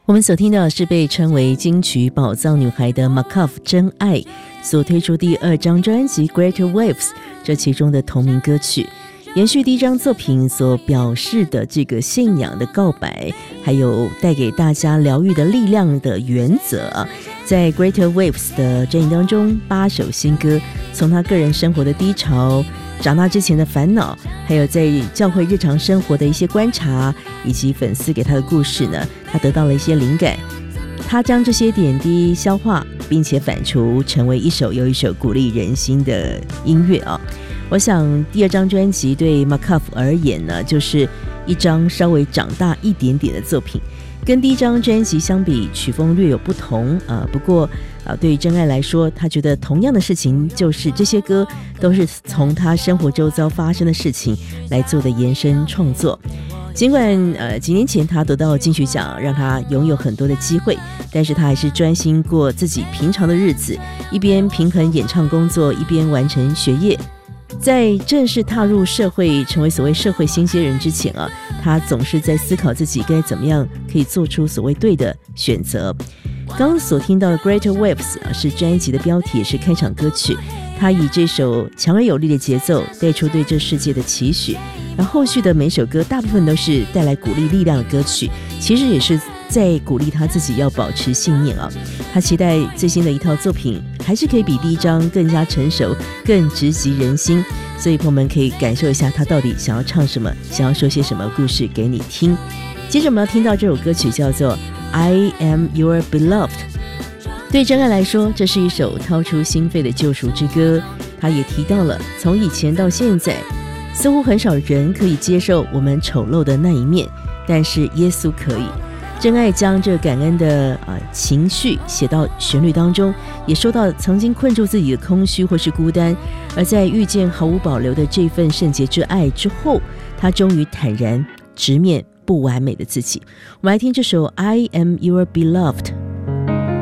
我们所听到的是被称为金曲宝藏女孩的 McCuff 真爱所推出第2张专辑 Greater Waves 这其中的同名歌曲，延续第1张作品所表示的这个信仰的告白，还有带给大家疗愈的力量的原则。在 Greater Waves 的专辑当中，8首新歌，从他个人生活的低潮、长大之前的烦恼，还有在教会日常生活的一些观察，以及粉丝给他的故事呢，他得到了一些灵感，他将这些点滴消化，并且反刍成为一首又一首鼓励人心的音乐啊。我想第2张专辑对 McCuff 而言呢，就是一张稍微长大一点点的作品，跟第1张专辑相比，曲风略有不同不过对于真爱来说，他觉得同样的事情，就是这些歌都是从他生活周遭发生的事情来做的延伸创作。尽管几年前他得到金曲奖，让他拥有很多的机会，但是他还是专心过自己平常的日子，一边平衡演唱工作，一边完成学业。在正式踏入社会，成为所谓社会新鲜人之前他总是在思考自己该怎么样可以做出所谓对的选择。刚刚所听到的 Greater Waves 是专辑的标题，也是开场歌曲。他以这首强而有力的节奏带出对这世界的期许，而后续的每首歌大部分都是带来鼓励力量的歌曲，其实也是在鼓励他自己要保持信念他期待最新的一套作品还是可以比第1张更加成熟，更直击人心，所以朋友们可以感受一下他到底想要唱什么，想要说些什么故事给你听。接着我们要听到这首歌曲叫做 I Am Your Beloved。 对真爱来说，这是一首掏出心肺的救赎之歌。他也提到了从以前到现在，似乎很少人可以接受我们丑陋的那一面，但是耶稣可以。真爱将这感恩的情绪写到旋律当中，也说到曾经困住自己的空虚或是孤单，而在遇见毫无保留的这份圣洁之爱之后，他终于坦然直面不完美的自己。我们来听这首 I Am Your Beloved。